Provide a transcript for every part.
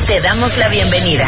Te damos la bienvenida.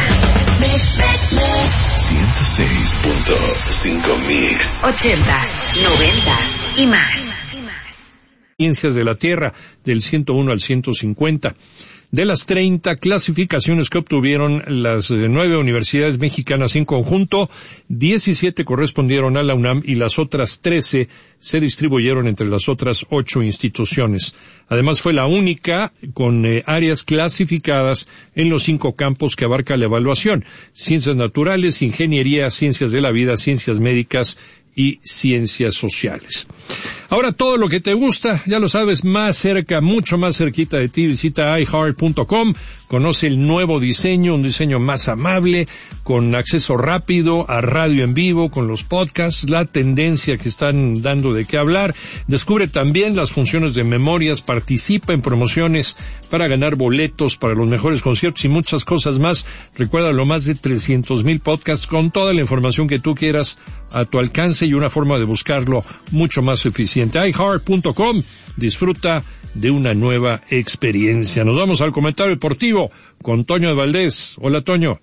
106.5 Mix. 80s, 90s y más. Ciencias de la Tierra, del 101 al 150. De las 30 clasificaciones que obtuvieron las 9 universidades mexicanas en conjunto, 17 correspondieron a la UNAM y las otras 13 se distribuyeron entre las otras 8 instituciones. Además fue la única con áreas clasificadas en los 5 campos que abarca la evaluación: ciencias naturales, ingeniería, ciencias de la vida, ciencias médicas y ciencias sociales. Ahora todo lo que te gusta, ya lo sabes, más cerca, mucho más cerquita de ti. Visita iHeart.com, conoce el nuevo diseño, un diseño más amable, con acceso rápido a radio en vivo, con los podcasts, la tendencia que están dando de qué hablar. Descubre también las funciones de memorias, participa en promociones para ganar boletos para los mejores conciertos y muchas cosas más. Recuerda, lo más de 300,000 podcasts con toda la información que tú quieras a tu alcance y una forma de buscarlo mucho más eficiente. iHeart.com, disfruta de una nueva experiencia. Nos vamos al comentario deportivo con Toño de Valdés. Hola, Toño.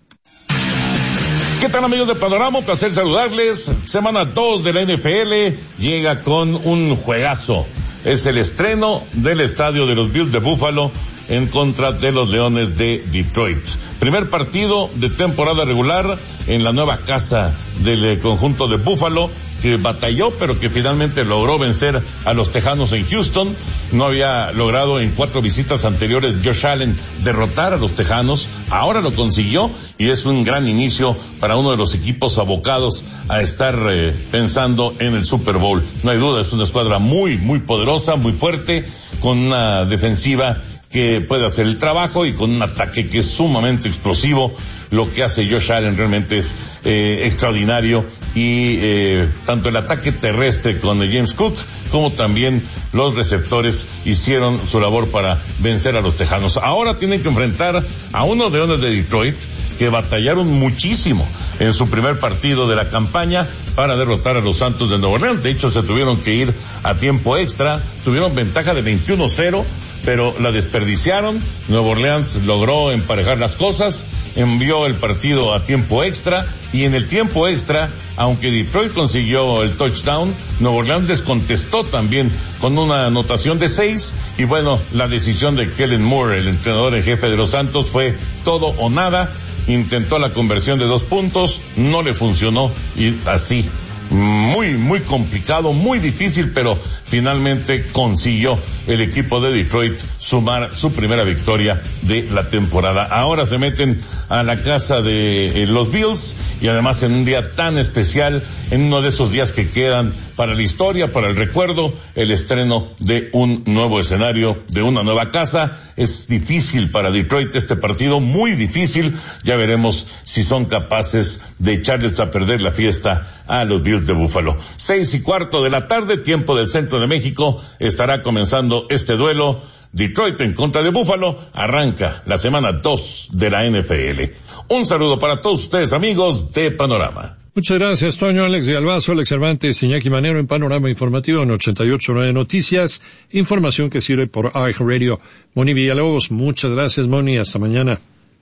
¿Qué tal, amigos de Panorama? Un placer saludarles. Semana 2 de la NFL llega con un juegazo. Es el estreno del estadio de los Bills de Buffalo en contra de los Leones de Detroit. Primer partido de temporada regular en la nueva casa del conjunto de Buffalo, que batalló, pero que finalmente logró vencer a los Tejanos en Houston. No había logrado en 4 visitas anteriores Josh Allen derrotar a los Tejanos. Ahora lo consiguió y es un gran inicio para uno de los equipos abocados a estar pensando en el Super Bowl. No hay duda, es una escuadra muy, muy poderosa, muy fuerte, con una defensiva que puede hacer el trabajo y con un ataque que es sumamente explosivo. Lo que hace Josh Allen realmente es extraordinario y tanto el ataque terrestre con James Cook como también los receptores hicieron su labor para vencer a los Tejanos. Ahora tienen que enfrentar a unos Leones de Detroit que batallaron muchísimo en su primer partido de la campaña para derrotar a los Santos de Nueva Orleans. De hecho, se tuvieron que ir a tiempo extra, tuvieron ventaja de 21-0, pero la desperdiciaron. Nueva Orleans logró emparejar las cosas, envió el partido a tiempo extra, y en el tiempo extra, aunque Detroit consiguió el touchdown, Nueva Orleans descontestó también con una anotación de 6, y bueno, la decisión de Kellen Moore, el entrenador en jefe de los Santos, fue todo o nada. Intentó la conversión de 2 puntos, no le funcionó, y así, muy, muy complicado, muy difícil, pero finalmente consiguió el equipo de Detroit sumar su primera victoria de la temporada. Ahora se meten a la casa de los Bills, y además en un día tan especial, en uno de esos días que quedan para la historia, para el recuerdo, el estreno de un nuevo escenario, de una nueva casa. Es difícil para Detroit este partido, muy difícil. Ya veremos si son capaces de echarles a perder la fiesta a los Bills de Buffalo. 6:15 de la tarde, tiempo del centro de México, estará comenzando este duelo. Detroit en contra de Buffalo. Arranca la semana 2 de la NFL. Un saludo para todos ustedes, amigos de Panorama. Muchas gracias, Toño. Alex Galvazo, Alex Cervantes, Iñaki Manero en Panorama Informativo en 88.9 Noticias. Información que sirve por iHeartRadio. Moni Villalobos, muchas gracias, Moni. Hasta mañana.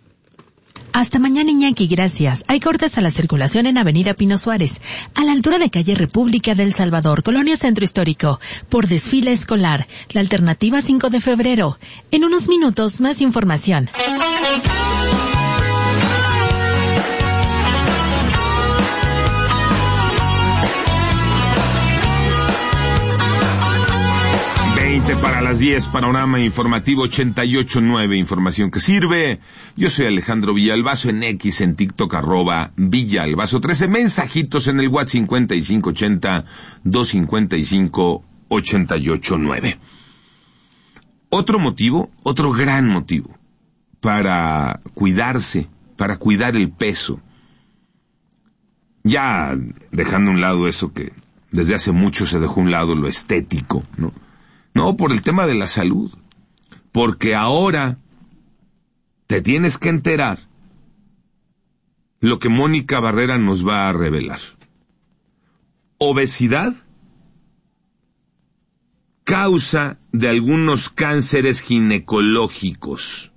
Hasta mañana, Iñaki, gracias. Hay cortes a la circulación en Avenida Pino Suárez, a la altura de calle República del Salvador, Colonia Centro Histórico, por desfile escolar. La alternativa 5 de febrero. En unos minutos, más información. Para las 10, Panorama Informativo 88.9, información que sirve. Yo soy Alejandro Villalbazo, en X, en TikTok, @Villalbazo 13, mensajitos en el WhatsApp 5580-255-889. Otro motivo, otro gran motivo para cuidarse, para cuidar el peso. Ya dejando a un lado eso que desde hace mucho se dejó a un lado, lo estético, ¿no? No, por el tema de la salud. Porque ahora te tienes que enterar lo que Mónica Barrera nos va a revelar. Obesidad, causa de algunos cánceres ginecológicos.